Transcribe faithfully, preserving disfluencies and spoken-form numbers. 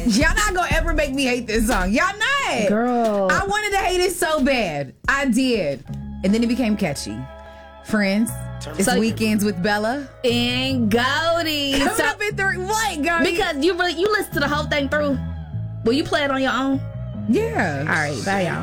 Y'all not gonna ever make me hate this song. Y'all not. Girl. I wanted to hate it so bad. I did. And then it became catchy. Friends, it's So- Weekends with Bella. And Goldie. Coming So- up in three. What, Goldie? because you really you listen to the whole thing through. Will you play it on your own? Yeah. All right, bye y'all.